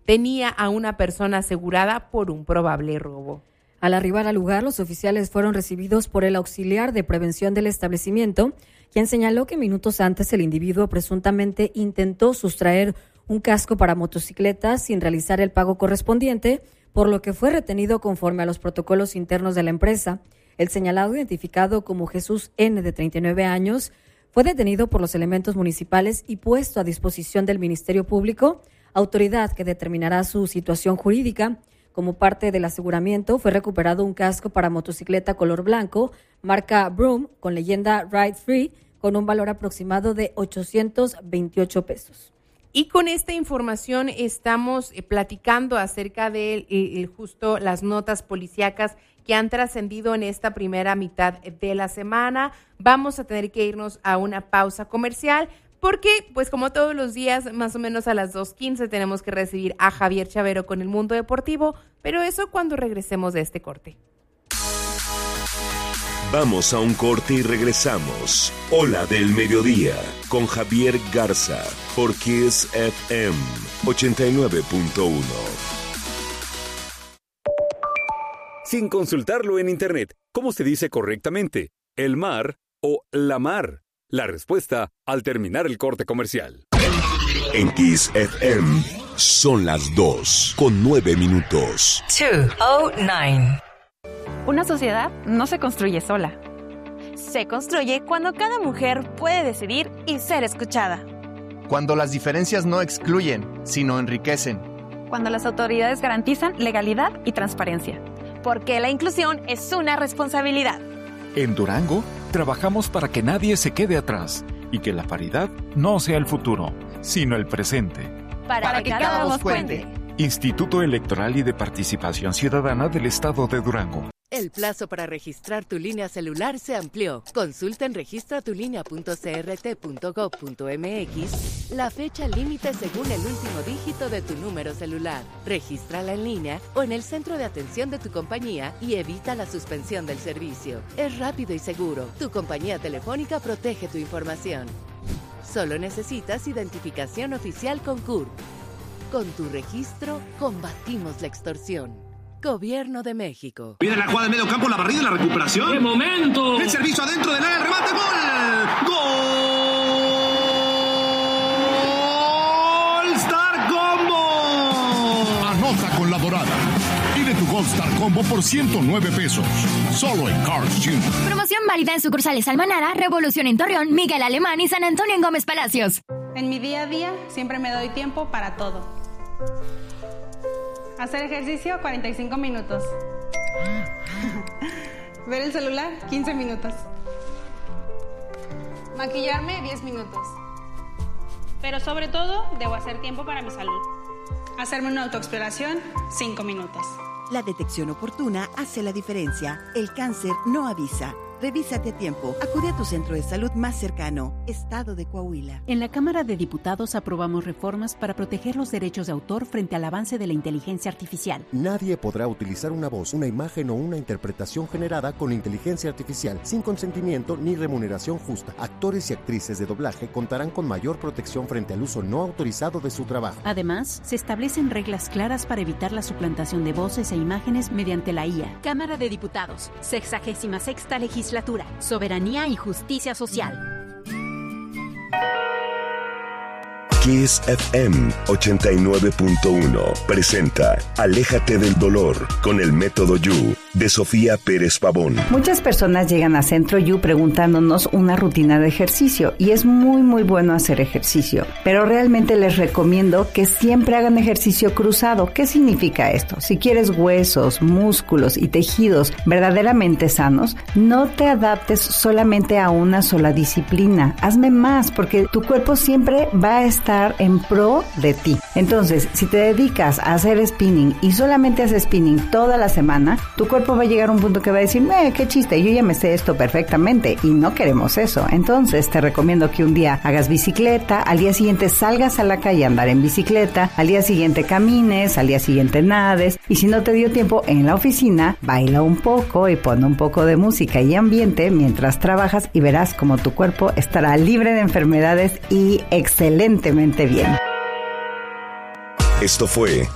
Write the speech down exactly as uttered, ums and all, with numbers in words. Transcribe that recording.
tenía a una persona asegurada por un probable robo. Al arribar al lugar, los oficiales fueron recibidos por el auxiliar de prevención del establecimiento, quien señaló que minutos antes el individuo presuntamente intentó sustraer un casco para motocicletas sin realizar el pago correspondiente, por lo que fue retenido conforme a los protocolos internos de la empresa. El señalado, identificado como Jesús N., de treinta y nueve años, fue detenido por los elementos municipales y puesto a disposición del Ministerio Público, autoridad que determinará su situación jurídica. Como parte del aseguramiento, fue recuperado un casco para motocicleta color blanco, marca Broom, con leyenda Ride Free, con un valor aproximado de ochocientos veintiocho pesos. Y con esta información estamos eh, platicando acerca de eh, justo las notas policíacas que han trascendido en esta primera mitad de la semana. Vamos a tener que irnos a una pausa comercial porque, pues como todos los días, más o menos a las dos quince tenemos que recibir a Javier Chavero con el Mundo Deportivo, pero eso cuando regresemos de este corte. Vamos a un corte y regresamos. Hola del Mediodía, con Javier Garza, por Kiss F M ochenta y nueve punto uno. Sin consultarlo en internet, ¿cómo se dice correctamente? ¿El mar o la mar? La respuesta al terminar el corte comercial. En Kiss F M son las dos con nueve minutos. dos oh nueve. Una sociedad no se construye sola. Se construye cuando cada mujer puede decidir y ser escuchada. Cuando las diferencias no excluyen, sino enriquecen. Cuando las autoridades garantizan legalidad y transparencia. Porque la inclusión es una responsabilidad. En Durango, trabajamos para que nadie se quede atrás y que la paridad no sea el futuro, sino el presente. Para, para que, que cada voz cuente. Instituto Electoral y de Participación Ciudadana del Estado de Durango. El plazo para registrar tu línea celular se amplió. Consulta en registra tu línea punto c r t punto gov punto m x la fecha límite según el último dígito de tu número celular. Regístrala en línea o en el centro de atención de tu compañía y evita la suspensión del servicio. Es rápido y seguro. Tu compañía telefónica protege tu información. Solo necesitas identificación oficial con C U R P. Con tu registro, combatimos la extorsión. Gobierno de México. Viene la jugada de medio campo, la barrida y la recuperación. ¡Qué momento! El servicio adentro del área, el remate, ¡gol! ¡Gol! ¡Star Combo! Anota con la dorada. Pide tu Gold Star Combo por ciento nueve pesos. Solo en Carl's junior Promoción válida en sucursales Almanara, Revolución en Torreón, Miguel Alemán y San Antonio en Gómez Palacios. En mi día a día siempre me doy tiempo para todo. Hacer ejercicio, cuarenta y cinco minutos. Ver el celular, quince minutos. Maquillarme, diez minutos. Pero sobre todo, debo hacer tiempo para mi salud. Hacerme una autoexploración, cinco minutos. La detección oportuna hace la diferencia. El cáncer no avisa. Revísate a tiempo. Acude a tu centro de salud más cercano. Estado de Coahuila. En la Cámara de Diputados aprobamos reformas para proteger los derechos de autor frente al avance de la inteligencia artificial. Nadie podrá utilizar una voz, una imagen o una interpretación generada con inteligencia artificial sin consentimiento ni remuneración justa. Actores y actrices de doblaje contarán con mayor protección frente al uso no autorizado de su trabajo. Además, se establecen reglas claras para evitar la suplantación de voces e imágenes mediante la I A. Cámara de Diputados, sexagésima sexta legislatura. Soberanía y justicia social. Kiss F M ochenta y nueve punto uno presenta Aléjate del dolor con el método You de Sofía Pérez Pavón. Muchas personas llegan a Centro You preguntándonos una rutina de ejercicio y es muy muy bueno hacer ejercicio, pero realmente les recomiendo que siempre hagan ejercicio cruzado. ¿Qué significa esto? Si quieres huesos, músculos y tejidos verdaderamente sanos, no te adaptes solamente a una sola disciplina. Hazme más porque tu cuerpo siempre va a estar en pro de ti. Entonces, si te dedicas a hacer spinning y solamente haces spinning toda la semana, tu cuerpo va a llegar a un punto que va a decir, eh, qué chiste, yo ya me sé esto perfectamente y no queremos eso. Entonces, te recomiendo que un día hagas bicicleta, al día siguiente salgas a la calle a andar en bicicleta, al día siguiente camines, al día siguiente nades y si no te dio tiempo en la oficina, baila un poco y pon un poco de música y ambiente mientras trabajas y verás como tu cuerpo estará libre de enfermedades y excelentemente bien. Esto fue